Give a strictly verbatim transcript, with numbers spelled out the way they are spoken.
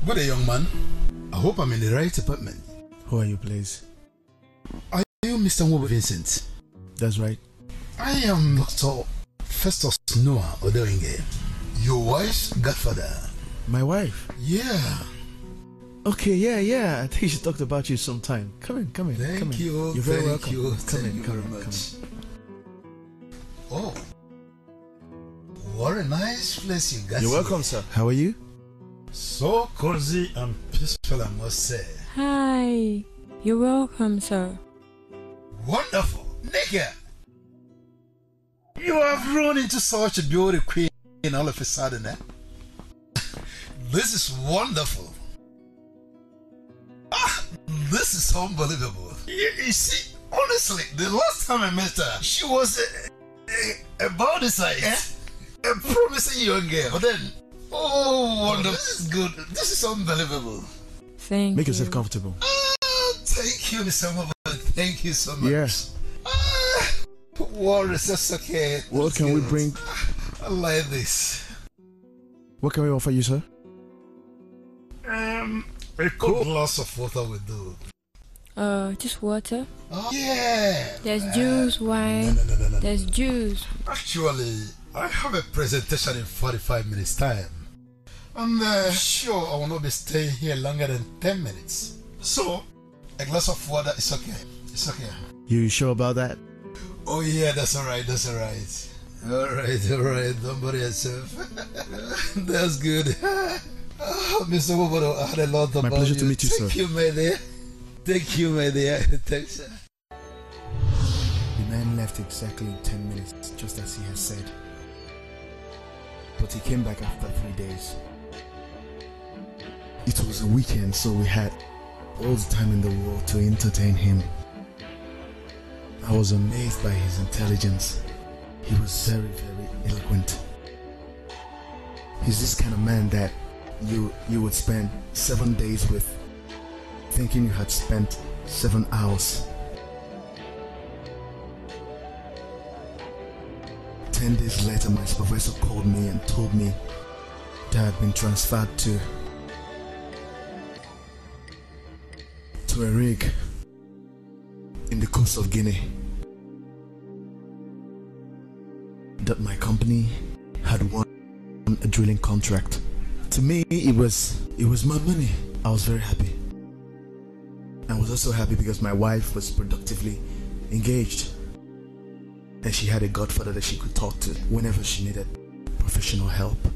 Good day, young man. I hope I'm in the right apartment. Who are you, please? Are you Mister Nwobo Vincent? That's right. I am Doctor Festus Noah Odoinge, your wife's godfather. My wife? Yeah. Okay, yeah, yeah. I think she talked about you sometime. Come in, come in, Thank come in. you. You're very thank welcome. You, come thank in, you come very in, much. come in. Oh, what a nice place you got. You're welcome, sir. How are you? So cozy and peaceful, I must say. Hi. You're welcome, sir. Wonderful. Nigga, you have grown into such a beauty queen all of a sudden, eh? This is wonderful. Ah, this is unbelievable. You, you see, honestly, the last time I met her, she was uh, uh, about this size, eh? A promising young girl. But then, oh, wonderful. This is good. This is unbelievable. Thank Make you. yourself comfortable. Ah, thank you, Mister Nwobo. Thank you so much. Yeah. Ah, what is this? Okay. What can we bring? I like this. What can we offer you, sir? Um, a cool glass of water will do. Uh, just water. Oh, yeah. There's juice, wine. No, no, no, no, no. There's juice. Actually, I have a presentation in forty-five minutes time. I'm uh, sure I will not be staying here longer than ten minutes. So, a glass of water is okay. It's okay. You sure about that? Oh yeah, that's alright, that's alright. Alright, alright, don't worry yourself. That's good. Oh, Mister Nwobo, I had a lot about My pleasure you. to meet you, Thank sir. you, my dear. Thank you, my dear. Thanks, sir. The man left exactly in ten minutes, just as he had said. But he came back after three days. It was a weekend, so we had all the time in the world to entertain him. I was amazed by his intelligence. He was very, very eloquent. He's this kind of man that you you would spend seven days with, thinking you had spent seven hours. Ten days later, my supervisor called me and told me that I had been transferred to to a rig in the coast of Guinea. That my company had won a drilling contract. To me, it was it was my money. I was very happy. I was also happy because my wife was productively engaged, and she had a godfather that she could talk to whenever she needed professional help.